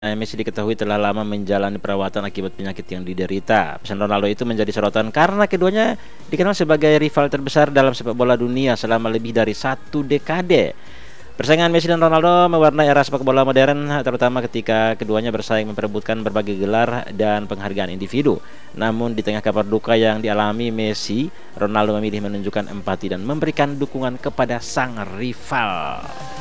Messi diketahui telah lama menjalani perawatan akibat penyakit yang diderita. Pesan Ronaldo itu menjadi sorotan karena keduanya dikenal sebagai rival terbesar dalam sepak bola dunia selama lebih dari 1 dekade. Persaingan Messi dan Ronaldo mewarnai era sepak bola modern, terutama ketika keduanya bersaing memperebutkan berbagai gelar dan penghargaan individu. Namun di tengah kabar duka yang dialami Messi, Ronaldo memilih menunjukkan empati dan memberikan dukungan kepada sang rival.